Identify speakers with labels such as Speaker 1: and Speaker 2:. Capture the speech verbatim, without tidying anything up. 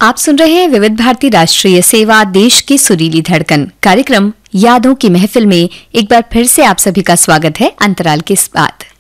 Speaker 1: आप सुन रहे हैं विविध भारती राष्ट्रीय सेवा, देश की सुरीली धड़कन कार्यक्रम यादों की महफिल में एक बार फिर से आप सभी का स्वागत है अंतराल के बाद।